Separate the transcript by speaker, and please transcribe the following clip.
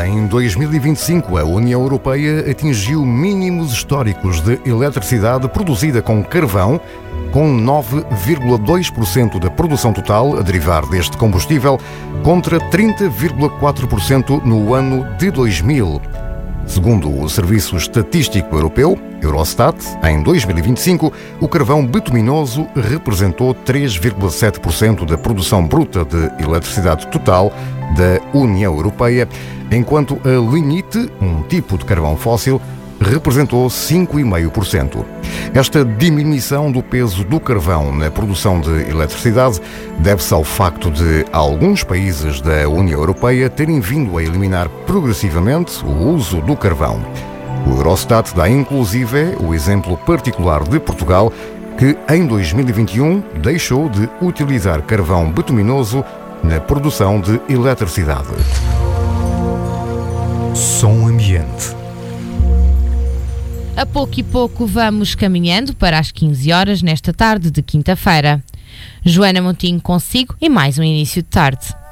Speaker 1: Em 2025, a União Europeia atingiu mínimos históricos de eletricidade produzida com carvão, com 9,2% da produção total a derivar deste combustível, contra 30,4% no ano de 2000. Segundo o Serviço Estatístico Europeu, Eurostat, em 2025, o carvão bituminoso representou 3,7% da produção bruta de eletricidade total da União Europeia, enquanto a lignite, um tipo de carvão fóssil, representou 5,5%. Esta diminuição do peso do carvão na produção de eletricidade deve-se ao facto de alguns países da União Europeia terem vindo a eliminar progressivamente o uso do carvão. O Eurostat dá inclusive o exemplo particular de Portugal, que em 2021 deixou de utilizar carvão bituminoso na produção de eletricidade.
Speaker 2: Som ambiente.
Speaker 3: A pouco e pouco vamos caminhando para as 15 horas nesta tarde de quinta-feira. Joana Montinho consigo e mais um início de tarde.